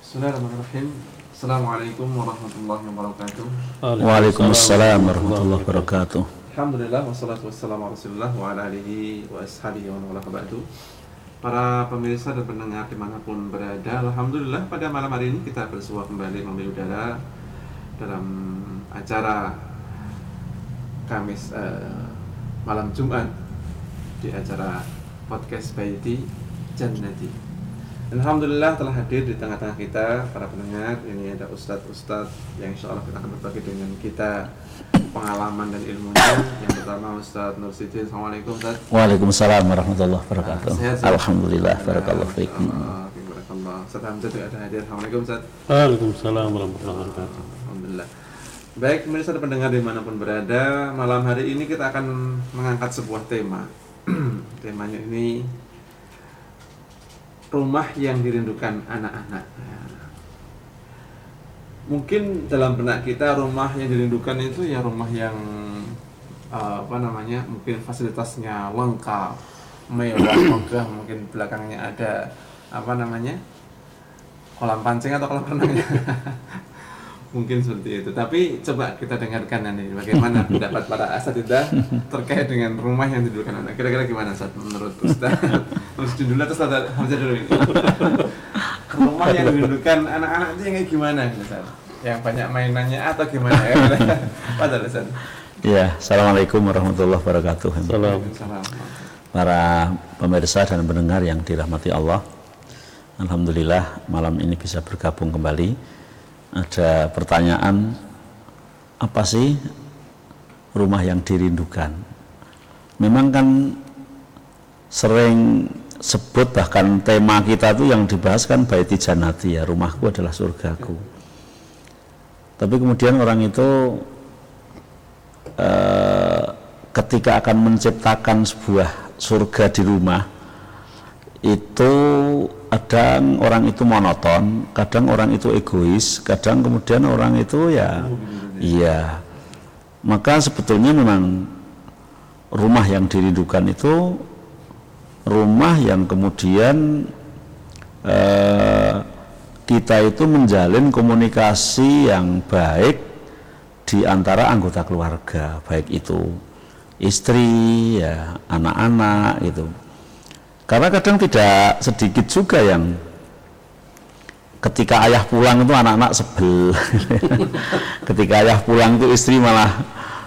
Bismillahirrahmanirrahim. Assalamualaikum warahmatullahi wabarakatuh. Waalaikumsalam warahmatullahi wabarakatuh. Alhamdulillah wassalatu wassalamu ala Rasulillah wa ala alihi wa ashabihi wa man ba'du. Para pemirsa dan pendengar dimanapun berada, alhamdulillah pada malam hari ini kita bersua kembali memberi udara dalam acara Kamis malam Jumat di acara podcast Baiti Jannati. Alhamdulillah telah hadir di tengah-tengah kita para pendengar. Ini ada ustadz-ustadz yang insya Allah kita akan berbagi dengan kita pengalaman dan ilmunya. Yang pertama Ustadz Nur Sidin. Assalamualaikum Ustadz. Waalaikumsalam warahmatullahi wabarakatuh. Sehat, Alhamdulillah, barakallahu fiikum. Barakallah. Ustadz Hamzah juga ada hadir. Assalamualaikum Ustadz. Waalaikumsalam warahmatullahi wabarakatuh. Alhamdulillah. Baik pemirsa dan pendengar dimanapun berada, malam hari ini kita akan mengangkat sebuah tema. Temanya ini rumah yang dirindukan anak-anak. Mungkin dalam benak kita rumah yang dirindukan itu ya rumah yang mungkin fasilitasnya lengkap, mewah, megah, mungkin belakangnya ada kolam pancing atau kolam renangnya. Mungkin seperti itu. Tapi coba kita dengarkan nanti bagaimana pendapat para asatidzah terkait dengan rumah yang dirindukan anak. Kira-kira gimana Ustaz menurut Ustaz? Terus dulu atau Ustaz Hamzah dulu ini. Rumah yang dirindukan anak-anak itu yang kayak gimana Ustaz? Yang banyak mainannya atau gimana ya? Padahal Ustaz. Ya, assalamualaikum warahmatullahi wabarakatuh. Waalaikumsalam. Para pemirsa dan pendengar yang dirahmati Allah, alhamdulillah malam ini bisa bergabung kembali. Ada pertanyaan, apa sih rumah yang dirindukan? Memang kan sering sebut, bahkan tema kita itu yang dibahas kan Baiti Jannati, ya, rumahku adalah surgaku. Tapi kemudian orang itu ketika akan menciptakan sebuah surga di rumah, itu kadang orang itu monoton, kadang orang itu egois, kadang kemudian orang itu iya. Maka sebetulnya memang rumah yang dirindukan itu rumah yang kemudian kita itu menjalin komunikasi yang baik di antara anggota keluarga, baik itu istri, ya, anak-anak gitu. Karena kadang tidak sedikit juga yang ketika ayah pulang itu anak-anak sebel. Ketika ayah pulang itu istri malah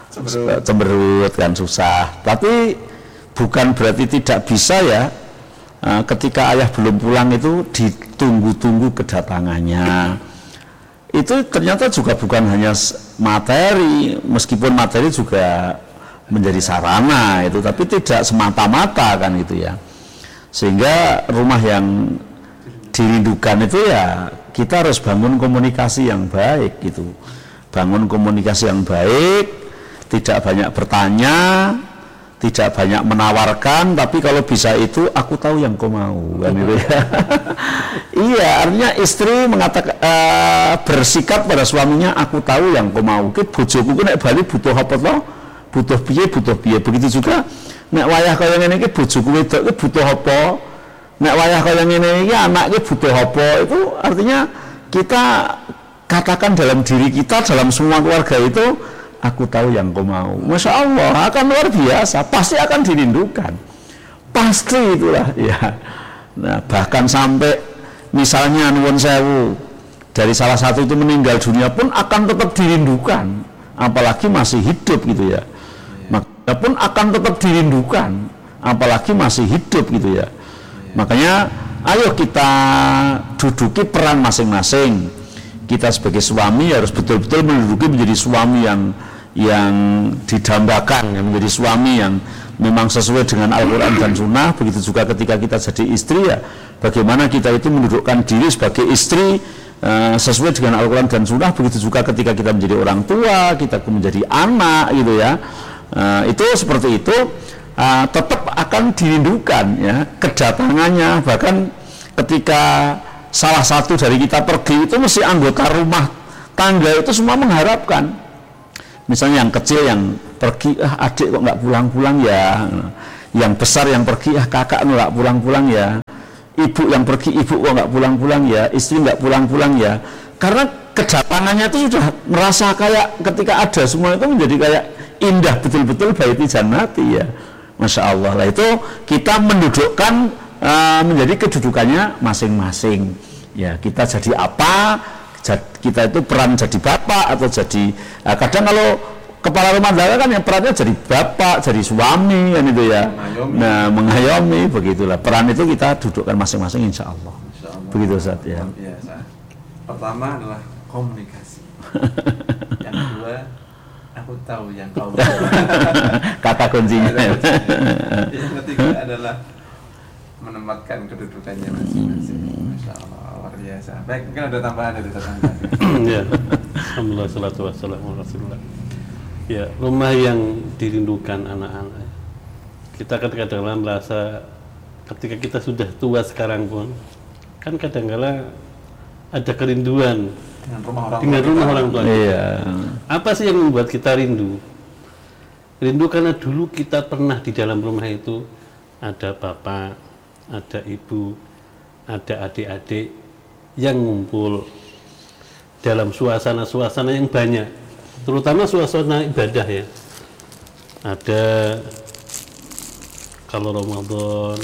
cemberut kan, susah. Tapi bukan berarti tidak bisa ya, ketika ayah belum pulang itu ditunggu-tunggu kedatangannya. Itu ternyata juga bukan hanya materi, meskipun materi juga menjadi sarana itu, tapi tidak semata-mata kan gitu ya. Sehingga rumah yang dirindukan itu ya kita harus bangun komunikasi yang baik gitu. Bangun komunikasi yang baik, tidak banyak bertanya, tidak banyak menawarkan, tapi kalau bisa itu aku tahu yang kau mau kan gitu ya. Iya, artinya istri mengatakan bersikap pada suaminya, aku tahu yang kau mau. Ki bojoku ku nek bali butuh apa to? Butuh piye. Begitu juga nek wayah kaya ngene iki bojoku wedok iki butuh apa? Nek wayah kaya ngene iki anak iki butuh apa? Itu artinya kita katakan dalam diri kita, dalam semua keluarga itu, aku tahu yang kau mau. Masya Allah, akan luar biasa, pasti akan dirindukan. Pasti itulah ya. Nah, bahkan sampai misalnya nuwun sewu dari salah satu itu meninggal dunia pun akan tetap dirindukan, apalagi masih hidup gitu ya. Maka pun akan tetap dirindukan, apalagi masih hidup gitu ya. Makanya ayo kita duduki peran masing-masing. Kita sebagai suami harus betul-betul menduduki menjadi suami yang didambakan, yang menjadi suami yang memang sesuai dengan Al-Quran dan Sunnah. Begitu juga ketika kita jadi istri ya, bagaimana kita itu mendudukkan diri sebagai istri sesuai dengan Al-Quran dan Sunnah. Begitu juga ketika kita menjadi orang tua, kita menjadi anak gitu ya. Itu seperti itu, tetap akan dirindukan ya kedatangannya. Bahkan ketika salah satu dari kita pergi itu mesti anggota rumah tangga itu semua mengharapkan. Misalnya yang kecil yang pergi, adik kok nggak pulang-pulang ya. Yang besar yang pergi, kakak nggak pulang-pulang ya. ibu yang pergi, ibu kok nggak pulang-pulang ya, istri nggak pulang-pulang ya, karena kedatangannya itu sudah merasa kayak ketika ada semua itu menjadi kayak indah betul-betul baiti jannati ya, Masya Allah. Lah itu kita mendudukkan menjadi kedudukannya masing-masing ya, kita jadi apa, kita itu peran jadi bapak atau jadi kadang kalau kepala rumah tangga kan yang perannya jadi bapak, jadi suami kan itu ya. Nah, mengayomi begitulah. Peran itu kita dudukkan masing-masing insya Allah. Begitu Ustaz ya. Biasa. Pertama adalah komunikasi. Yang kedua, aku tahu yang kau tahu. Kata kuncinya. Yang ketiga adalah menempatkan kedudukannya masing-masing. Masya Allah, luar biasa. Baik, mungkin ada tambahan dari tetangga. Ya, alhamdulillah, salatu wassalamu ala rasulillah. Ya, rumah yang dirindukan anak-anak. Kita kadang-kadang merasa ketika kita sudah tua sekarang pun, kan kadang-kadang ada kerinduan dengan rumah orang tua. Iya. Apa sih yang membuat kita rindu? Rindu karena dulu kita pernah di dalam rumah itu ada bapak, ada ibu, ada adik-adik yang ngumpul dalam suasana-suasana yang banyak. Terutama suasana ibadah ya. Ada kalau Ramadan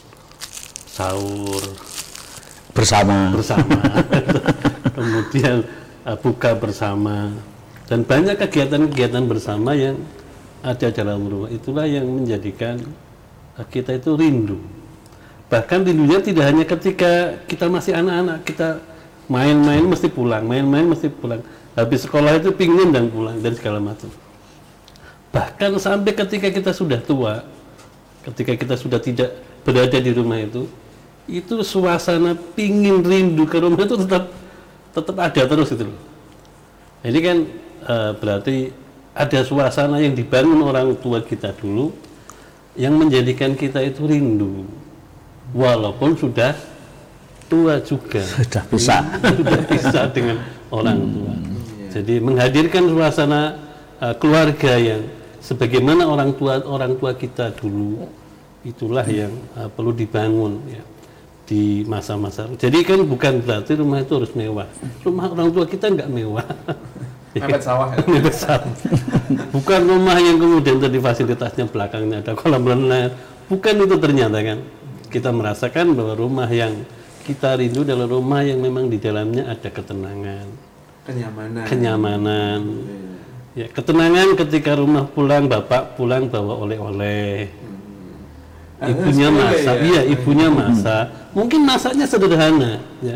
sahur bersama. Kemudian buka bersama dan banyak kegiatan-kegiatan bersama yang ada dalam rumah. Itulah yang menjadikan kita itu rindu. Bahkan rindunya tidak hanya ketika kita masih anak-anak, kita main-main mesti pulang, habis sekolah itu pingin dan pulang dan segala macam. Bahkan sampai ketika kita sudah tua, ketika kita sudah tidak berada di rumah itu suasana pingin rindu ke rumah itu tetap ada terus gitu loh. Ini kan berarti ada suasana yang dibangun orang tua kita dulu yang menjadikan kita itu rindu walaupun sudah tua juga, sudah bisa dengan orang tua. Jadi menghadirkan suasana keluarga yang sebagaimana orang tua kita dulu, itulah yang perlu dibangun ya di masa-masa. Jadi kan bukan berarti rumah itu harus mewah. Rumah orang tua kita nggak mewah. Mepet sawah ya? Mepet sawah. Bukan rumah yang kemudian tadi fasilitasnya belakangnya ada kolam renang. Bukan itu ternyata kan. Kita merasakan bahwa rumah yang kita rindu adalah rumah yang memang di dalamnya ada ketenangan, kenyamanan. Ya, ketenangan ketika rumah pulang, bapak pulang bawa oleh-oleh. Ibunya masak, iya ibunya masak. Mungkin masaknya sederhana, ya.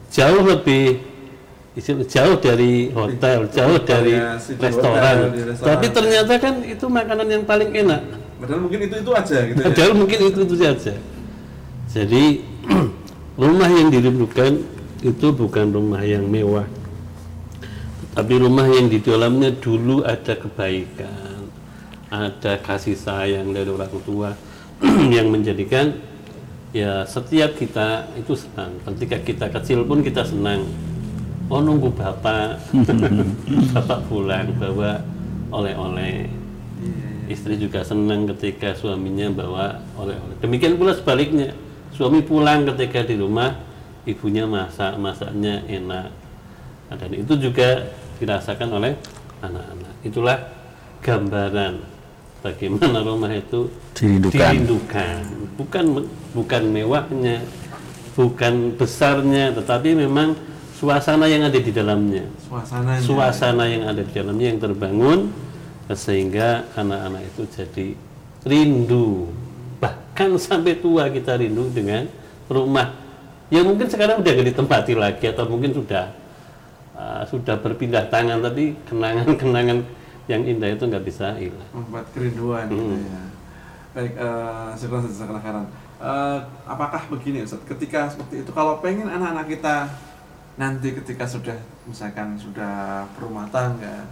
Jauh dari hotel, jauh dari restoran. Tapi ternyata kan itu makanan yang paling enak. Padahal mungkin itu aja gitu ya. Padahal mungkin itu saja. Jadi rumah yang dirindukan itu bukan rumah yang mewah, tapi rumah yang di dalamnya dulu ada kebaikan, ada kasih sayang dari orang tua yang menjadikan ya setiap kita itu senang. Ketika kita kecil pun kita senang. Oh nunggu bapak, bapak pulang bawa oleh-oleh. Istri juga senang ketika suaminya bawa oleh-oleh. Demikian pula sebaliknya, suami pulang ketika di rumah ibunya masaknya enak. Dan itu juga dirasakan oleh anak-anak. Itulah gambaran bagaimana rumah itu dirindukan. Bukan mewahnya, bukan besarnya, tetapi memang suasana yang ada di dalamnya. Suasana yang ada di dalamnya yang terbangun sehingga anak-anak itu jadi rindu. Bahkan sampai tua kita rindu dengan rumah yang mungkin sekarang udah gak ditempati lagi atau mungkin sudah berpindah tangan, tapi kenangan-kenangan yang indah itu nggak bisa hilang. Membuat kerinduan gitu ya. Baik, sekarang khairan. Apakah begini Ustaz, ketika seperti itu kalau pengen anak-anak kita nanti ketika sudah misalkan sudah berumah tangga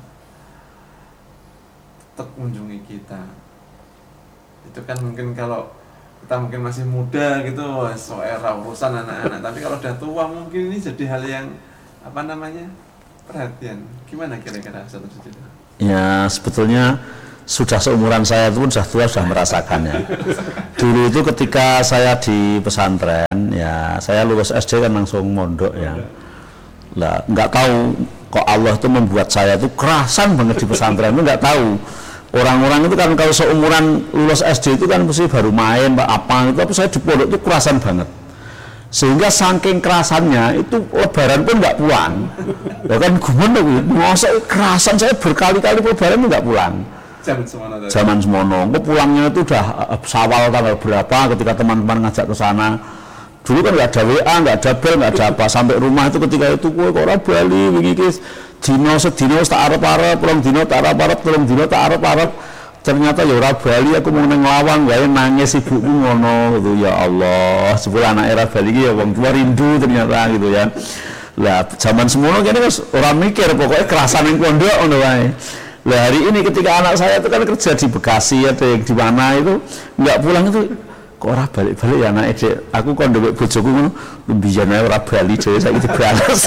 tetap mengunjungi kita, itu kan mungkin kalau kita mungkin masih muda gitu so era urusan anak-anak, tapi kalau udah tua mungkin ini jadi hal yang perhatian. Gimana kira-kira satu? Ya sebetulnya sudah seumuran saya itu pun sudah tua, sudah merasakannya. Dulu itu ketika saya di pesantren, ya saya lulus SD kan langsung mondok ya. Lah nggak tahu kok Allah itu membuat saya itu kerasan banget di pesantren, itu nggak tahu. Orang-orang itu kan kalau seumuran lulus SD itu kan mesti baru main apa itu, tapi saya di pondok itu kerasan banget. Sehingga saking kerasannya itu lebaran pun nggak pulang. Ya kan gimana masa kerasan saya berkali-kali lebaran itu nggak pulang. Zaman semono. Pulangnya itu udah Syawal tanggal berapa ketika teman-teman ngajak ke sana. Dulu kan nggak ada WA, nggak ada bel, nggak ada apa. Sampai rumah itu ketika itu kok ora bali begini dino sedino tak arep-arep, pulang dino tak arep-arep, pulang dino tak arep-arep. Ternyata ya ora bali, aku mau nang Lawang gawe nangis ibuku ngono gitu. Ya Allah, sepuluh anak era bali iki ya wong tua rindu ternyata gitu ya. Lah zaman semono kene wis ora mikir, pokoknya kerasan ning pondok ngono wae. Lah hari ini ketika anak saya itu kan kerja di Bekasi atau yang di mana itu nggak pulang itu kok ora balik-balik ya anak Dek. Aku kon ndek bojoku ngono, mbiyen ae ora bali dhewe saiki dibalas.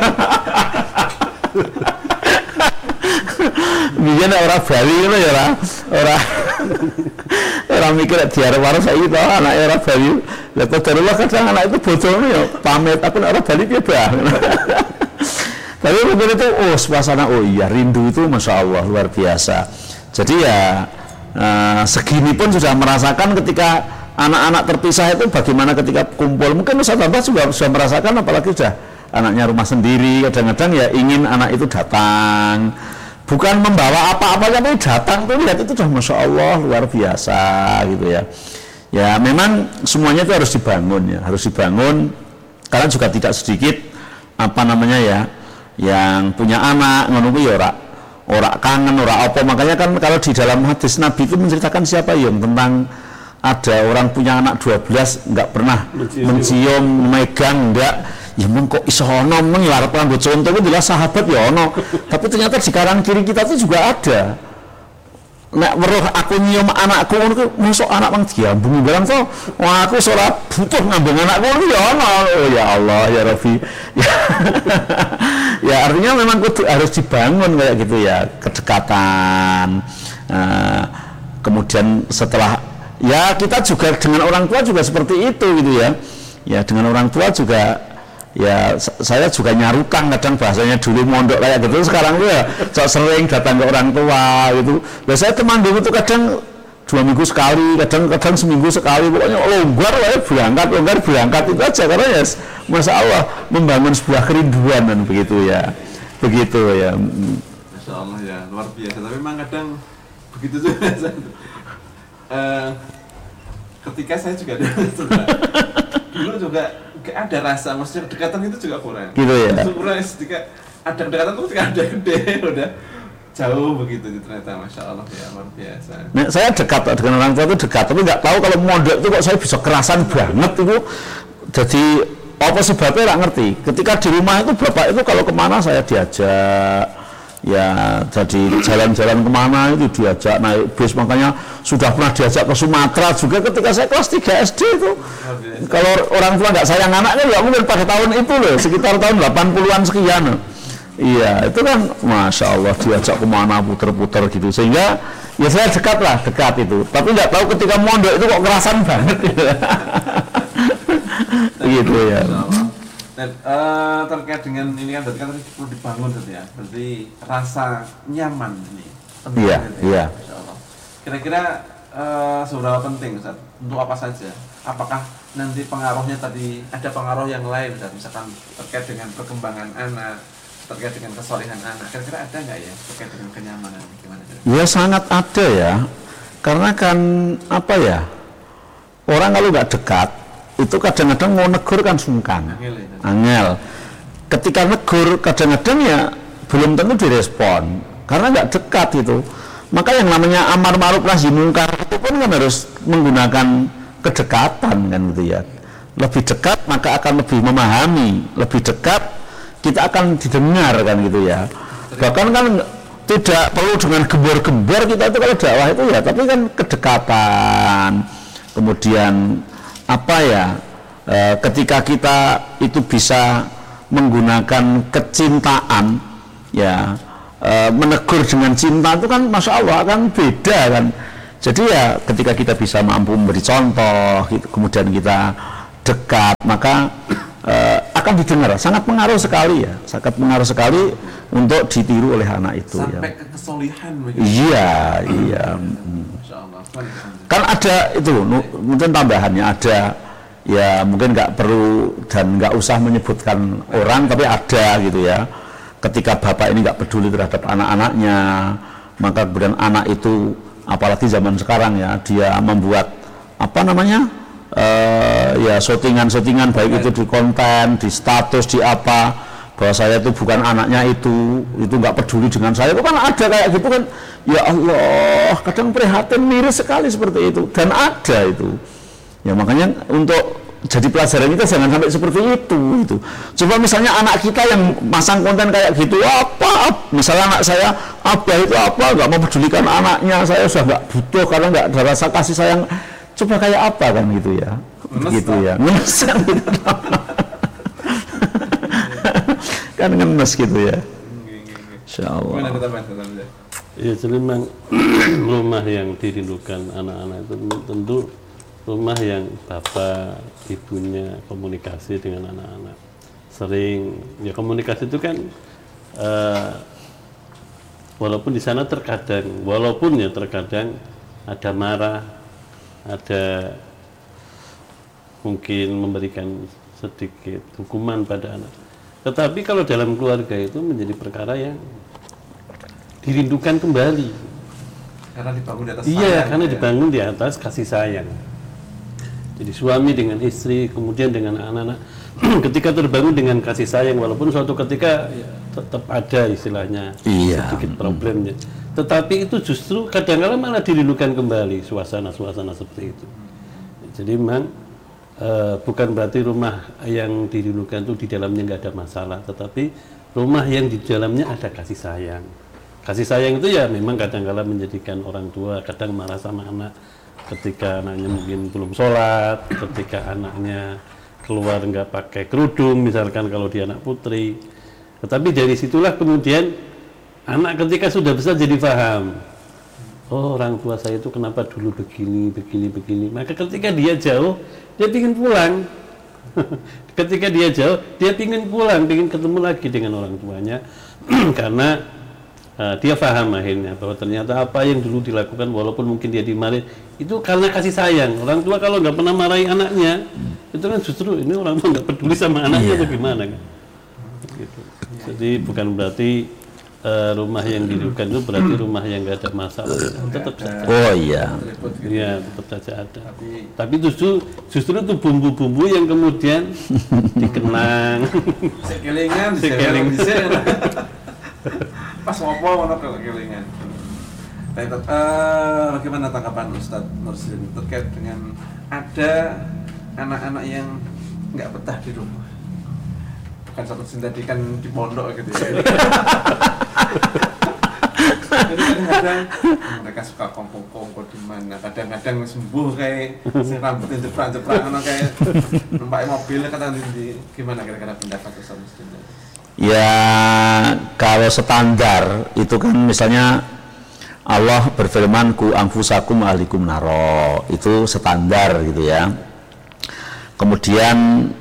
Mbiyen ora bali ngono ya ora mikir diarep-arep saiki to anak ora bali. Lah kodarullah kadang anak itu bojone ya pamit aku nek ora bali piye Bang. Tapi mungkin itu suasana iya rindu itu Masya Allah luar biasa. Jadi ya segini pun sudah merasakan ketika anak-anak terpisah itu bagaimana ketika kumpul. Mungkin Ustaz Bambah juga sudah merasakan, apalagi sudah anaknya rumah sendiri, kadang-kadang ya ingin anak itu datang, bukan membawa apa-apa tapi datang tuh lihat itu sudah Masya Allah luar biasa gitu ya. Ya memang semuanya itu harus dibangun ya, harus dibangun karena juga tidak sedikit apa namanya ya yang punya anak ngono kuwi ya ora kangen ora apa. Makanya kan kalau di dalam hadis Nabi itu menceritakan siapa yang tentang ada orang punya anak 12 enggak pernah mencium, megang enggak. Ya mung kok iso ono mung ya arep nganggo contoh itu jelas sahabat ya ono. Tapi ternyata di kanan kiri kita itu juga ada. Nek weruh aku nyium anakku ngono ku mosok anak mang diambung barang to. Wah aku ora butuh ngambung anakku ya ono. Oh ya Allah ya Rabbi. Ya artinya memang harus dibangun kayak gitu ya, kedekatan. Kemudian setelah ya kita juga dengan orang tua juga seperti itu gitu ya. Ya dengan orang tua juga ya saya juga nyarukan kadang bahasanya dulu mondok kayak gitu, sekarang tuh ya sering datang ke orang tua gitu. Nah saya teman dulu tuh kadang 2 minggu sekali, kadang seminggu sekali, pokoknya longgar berangkat itu aja karena ya Masya Allah membangun sebuah kerinduan dan begitu ya Masya Allah ya luar biasa. Tapi memang kadang begitu juga ketika saya juga dulu juga ada rasa, maksudnya kedekatan itu juga kurang gitu ya. Kurang ketika ada kedekatan itu ketika ada gede udah jauh begitu ternyata. Masya Allah ya luar biasa. Nah, saya dekat dengan orang tua itu dekat, tapi nggak tahu kalau mondok itu kok saya bisa kerasan banget itu. Jadi apa sebabnya nggak ngerti. Ketika di rumah itu bapak itu kalau kemana saya diajak, ya jadi jalan-jalan kemana itu diajak naik bis, makanya sudah pernah diajak ke Sumatera juga ketika saya kelas 3 SD itu. Kalau orang tua nggak sayang anaknya ya mungkin pada tahun itu loh, sekitar tahun 80-an sekian. Iya itu kan Masya Allah diajak kemana puter-puter gitu, sehingga ya saya dekat itu, tapi nggak tahu ketika mondok itu kok kerasan banget gitu ya. Dan terkait dengan ini kan berarti kan perlu dibangun gitu ya, berarti rasa nyaman ini penting. Iya. Masya Allah. Kira-kira seberapa penting Ustaz? Untuk apa saja? Apakah nanti pengaruhnya tadi ada pengaruh yang lain Ustaz? Misalkan terkait dengan perkembangan anak, terkait dengan kesolehan anak, kira-kira ada nggak ya terkait dengan kenyamanan? Gimana? Ya sangat ada ya, karena kan apa ya, orang kalau nggak dekat itu kadang-kadang mau negur kan sungkan, angel. Ketika negur kadang-kadang ya belum tentu direspon karena nggak dekat itu. Maka yang namanya amar ma'ruf nahi mungkar itu pun kan harus menggunakan kedekatan kan gitu ya. Lebih dekat maka akan lebih memahami, lebih dekat kita akan didengar kan gitu ya. Bahkan kan tidak perlu dengan gembor-gembor kita itu kalau dakwah itu ya, tapi kan kedekatan. Kemudian apa ya, ketika kita itu bisa menggunakan kecintaan ya, menegur dengan cinta itu kan Masya Allah kan beda kan. Jadi ya ketika kita bisa mampu memberi contoh, kemudian kita dekat, maka akan didengar. Sangat pengaruh sekali ya, sangat pengaruh sekali untuk ditiru oleh anak itu. Sampai ya. ke kesolihan begitu. Iya. Masya Allah. Kan ada itu, mungkin tambahannya ada, ya mungkin nggak perlu dan nggak usah menyebutkan orang, tapi ada gitu ya. Ketika bapak ini nggak peduli terhadap anak-anaknya, maka kemudian anak itu, apalagi zaman sekarang ya, dia membuat apa namanya, ya shootingan baik itu di konten, di status, di apa, bahwa saya itu bukan anaknya itu nggak peduli dengan saya. Itu kan ada kayak gitu kan, ya Allah, kadang prihatin, miris sekali seperti itu, dan ada itu. Ya makanya untuk jadi pelajaran kita jangan sampai seperti itu. Coba misalnya anak kita yang masang konten kayak gitu, misalnya anak saya, abah itu nggak mau pedulikan anaknya, saya sudah nggak butuh karena nggak ada rasa kasih sayang. Coba kayak apa kan gitu ya, gitu ya, ngenes kan gitu. Kan ngenes gitu ya. Insyaallah. Ya, jadi memang rumah yang dirindukan anak-anak itu tentu rumah yang bapak ibunya komunikasi dengan anak-anak, sering ya. Komunikasi itu kan walaupun di sana terkadang ada marah, ada mungkin memberikan sedikit hukuman pada anak, tetapi kalau dalam keluarga itu menjadi perkara yang dirindukan kembali karena dibangun di atas karena dibangun di atas kasih sayang. Jadi suami dengan istri, kemudian dengan anak-anak, ketika terbangun dengan kasih sayang, walaupun suatu ketika ya, tetap ada istilahnya sedikit problemnya, tetapi itu justru kadang-kadang malah dirindukan kembali suasana-suasana seperti itu. Jadi memang bukan berarti rumah yang dirindukan itu di dalamnya nggak ada masalah, tetapi rumah yang di dalamnya ada kasih sayang. Kasih sayang itu ya memang kadang-kadang menjadikan orang tua kadang marah sama anak ketika anaknya mungkin belum sholat, ketika anaknya keluar nggak pakai kerudung misalkan kalau dia anak putri. Tetapi dari situlah kemudian anak ketika sudah besar jadi paham, oh orang tua saya itu kenapa dulu begini. Maka ketika dia jauh, dia ingin pulang. Ketika dia jauh, dia ingin pulang, ingin ketemu lagi dengan orang tuanya. Karena dia paham akhirnya bahwa ternyata apa yang dulu dilakukan walaupun mungkin dia dimarahin itu karena kasih sayang. Orang tua kalau nggak pernah marahi anaknya, itu kan justru ini orang tua nggak peduli sama anaknya atau gimana kan? Gitu. Jadi bukan berarti rumah yang dirindukan itu berarti rumah yang nggak ada masalah. Tetap saja. Oh iya. Iya, tetap saja ada. Tapi justru itu bumbu-bumbu yang kemudian dikenang. Sekelingan. Pas ngopo ono kelingan. Bagaimana tanggapan Ustadz Nursin terkait dengan ada anak-anak yang nggak betah di rumah? Bukan satu tadi kan di pondok gitu ya. Jadi kadang-kadang mereka suka kongko di mana, kadang-kadang sembuh kayak rambutnya jeprak-jeprak kayak numpak mobil kata gimana kira-kira pendapat Ustadz Nursin? Ya kalau standar itu kan misalnya Allah berfirman ku anfusakum ahlikum naro, itu standar gitu ya. Kemudian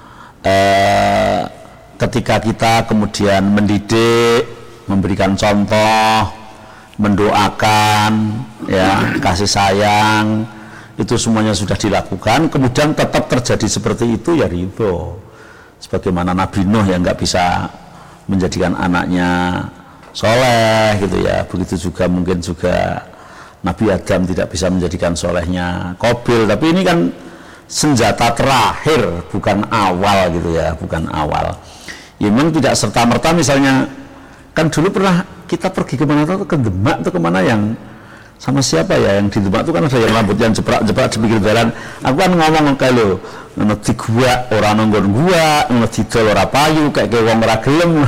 ketika kita kemudian mendidik, memberikan contoh, mendoakan ya, kasih sayang, itu semuanya sudah dilakukan, kemudian tetap terjadi seperti itu ya ridho. Sebagaimana Nabi Nuh yang nggak bisa menjadikan anaknya soleh gitu ya, begitu juga mungkin juga Nabi Adam tidak bisa menjadikan solehnya Qabil. Tapi ini kan senjata terakhir, bukan awal gitu ya, bukan awal. Ya, memang tidak serta-merta misalnya, kan dulu pernah kita pergi kemana tuh, ke Demak tuh kemana yang sama siapa ya, yang di Demak tuh kan ada yang rambut yang jeprak-jeprak di pinggir jalan. Aku kan ngomong kayak lo, ngono di gua ora nonggon gua, ngono didol ora payu kayak wong ora gelem.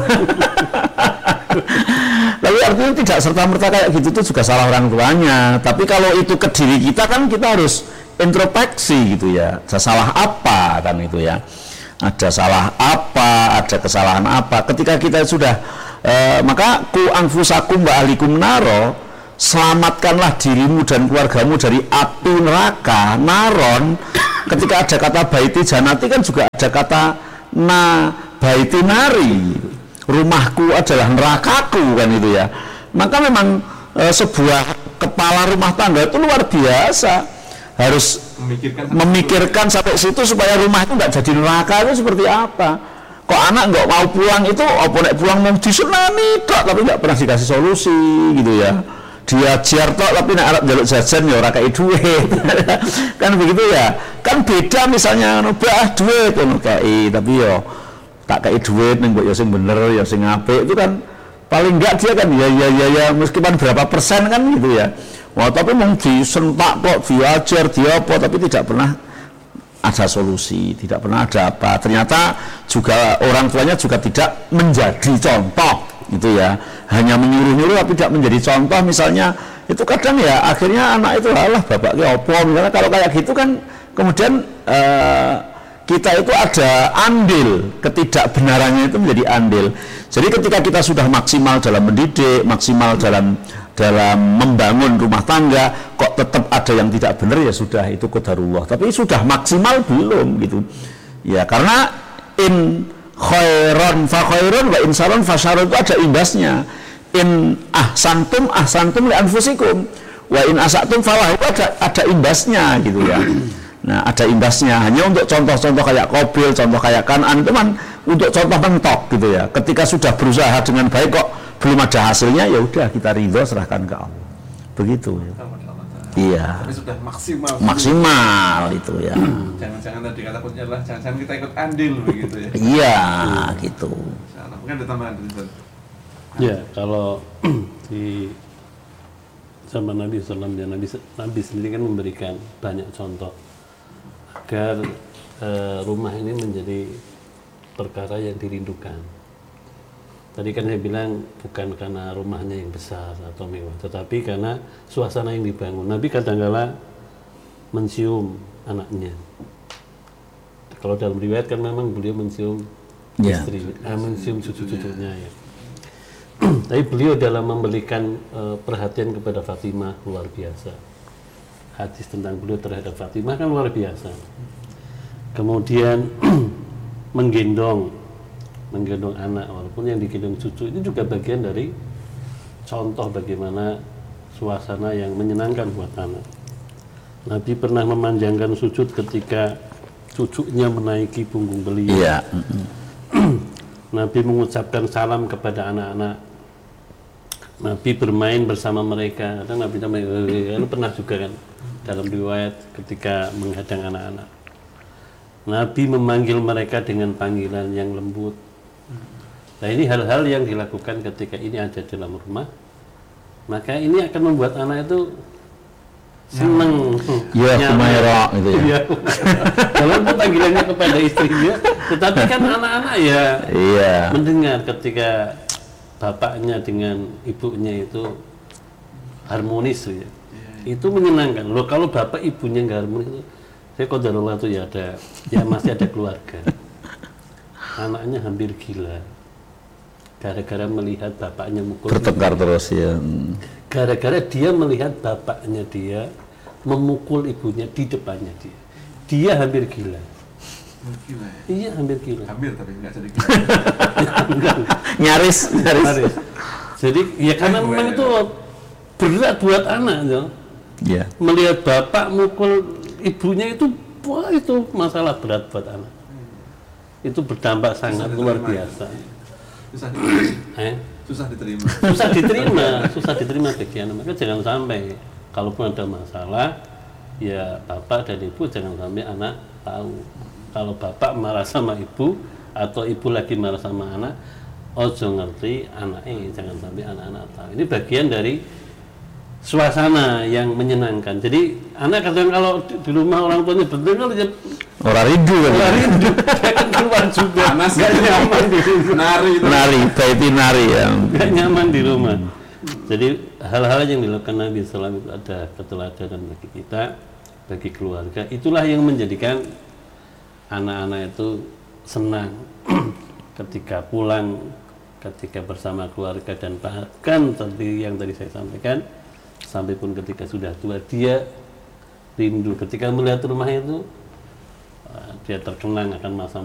Tapi artinya tidak serta-merta kayak gitu itu juga salah orang tuanya. Tapi kalau itu ke diri kita kan kita harus introspeksi gitu ya. Ada salah apa kan itu ya? Ada salah apa? Ada kesalahan apa? Ketika kita sudah Maka ku anfusakum wa ahlikum naro, selamatkanlah dirimu dan keluargamu dari api neraka. Naron, ketika ada kata baiti janati kan juga ada kata na baiti nari, rumahku adalah nerakaku, kan itu ya. Maka memang sebuah kepala rumah tangga itu luar biasa, harus memikirkan sampai situ supaya rumah itu nggak jadi neraka. Itu seperti apa? Kok anak nggak mau pulang itu, apa nek pulang mau disunani kok, tapi nggak pernah dikasih solusi gitu ya. Diajar tok tapi nek arep njaluk jajan ya ora kei duit. Kan begitu ya. Kan beda misalnya nubah duit ngono kei, tapi yo tak kei duit ning mbok yo sing bener yo sing apik, itu kan paling enggak dia kan ya meskipun berapa persen kan gitu ya. Wah, tapi mau disentak kok, diajar, apa, tapi tidak pernah ada solusi, tidak pernah ada apa. Ternyata juga orang tuanya juga tidak menjadi contoh gitu ya, hanya menyuruh-nyuruh tapi tidak menjadi contoh. Misalnya itu kadang ya akhirnya anak itu alah bapaknya opo misalnya. Kalau kayak gitu kan kemudian kita itu ada andil, ketidakbenarannya itu menjadi andil. Jadi ketika kita sudah maksimal dalam mendidik, maksimal dalam membangun rumah tangga, kok tetap ada yang tidak benar, ya sudah, itu qadarullah. Tapi sudah maksimal belum gitu ya, karena in khairon fa khairun wa in saron fa syarrun, itu ada imbasnya. In ahsantum li anfusikum wa in asatum falahu, itu ada imbasnya gitu ya. Nah, ada imbasnya. Hanya untuk contoh-contoh kayak Qabil, contoh kayak Kan'an itu kan untuk contoh mentok gitu ya. Ketika sudah berusaha dengan baik kok belum ada hasilnya, ya udah kita ridho, serahkan ke Allah. Begitu ya. Iya. Tapi sudah maksimal. Maksimal itu ya. Jangan-jangan tadi kata kuncinya adalah jangan kita ikut andil begitu ya. Iya, gitu. Mungkin ada tambahan dari Ya, kalau di zaman Nabi SAW, ya, Nabi sendiri kan memberikan banyak contoh agar rumah ini menjadi perkara yang dirindukan. Tadi kan saya bilang bukan karena rumahnya yang besar atau mewah, tetapi karena suasana yang dibangun. Nabi kadang-kala mencium anaknya. Kalau dalam riwayat kan memang beliau mencium istri, mencium cucu-cucunya ya. Tapi beliau dalam memberikan perhatian kepada Fatimah luar biasa. Hadis tentang beliau terhadap Fatimah kan luar biasa. Kemudian menggendong anak, walaupun yang digendong cucu itu juga bagian dari contoh bagaimana suasana yang menyenangkan buat anak. Nabi pernah memanjangkan sujud ketika cucunya menaiki punggung beliau. Iya. Nabi mengucapkan salam kepada anak-anak. Nabi bermain bersama mereka. Kadang Nabi pernah juga kan dalam riwayat ketika menghadang anak-anak. Nabi memanggil mereka dengan panggilan yang lembut. Nah, ini hal-hal yang dilakukan ketika ini ada dalam rumah. Maka ini akan membuat anak itu senang. Ya, kumaira gitu ya. Walaupun panggilannya kepada istrinya, tetapi kan anak-anak ya mendengar ketika bapaknya dengan ibunya itu harmonis ya. Itu menyenangkan. Loh, kalau bapak ibunya nggak harmonis itu, saya qadarullah itu ya ada, ya masih ada keluarga. Anaknya hampir gila. Gara-gara melihat bapaknya mukul. Bertengkar terus ya. Gara-gara dia melihat bapaknya dia memukul ibunya di depannya dia. Dia hampir gila. Gila ya? Iya, hampir gila. Hampir tapi nggak jadi gila. Nyaris. Jadi ya karena memang itu berat buat anak ya. Iya. Melihat bapak mukul ibunya itu, wah itu masalah berat buat anak. Itu berdampak sangat luar biasa. Susah diterima. Susah diterima bagi anak. Maka jangan sampai kalaupun ada masalah, ya bapak dan ibu jangan sampai anak tahu. Kalau bapak marah sama ibu atau ibu lagi marah sama anak, ojo ngerti anaknya, jangan sampai anak-anak tahu. Ini bagian dari suasana yang menyenangkan. Jadi anak kadang kalau di rumah orang tuanya betul dia orang rindu kan. Dia kan keluar juga. Nggak nyaman di rumah. Nari ya. Nggak nyaman di rumah. Jadi hal-hal yang dilakukan Nabi SAW itu ada keteladanan bagi kita, bagi keluarga. Itulah yang menjadikan anak-anak itu senang ketika pulang ketika bersama keluarga dan bahkan seperti yang tadi saya sampaikan, sampai pun ketika sudah tua dia rindu ketika melihat rumah itu, dia terkenang akan masa